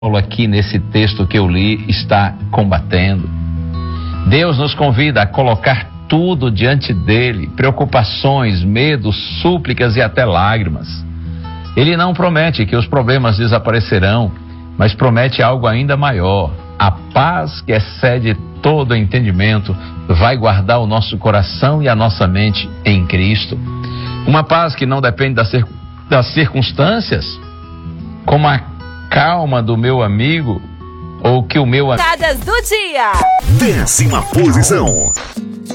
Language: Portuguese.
Paulo aqui nesse texto que eu li está combatendo. Deus nos convida a colocar tudo diante dele, preocupações, medos, súplicas e até lágrimas. Ele não promete que os problemas desaparecerão, mas promete algo ainda maior. A paz que excede todo entendimento vai guardar o nosso coração e a nossa mente em Cristo. Uma paz que não depende das circunstâncias, como a calma do meu amigo, ou que o meu... do dia. 10ª posição.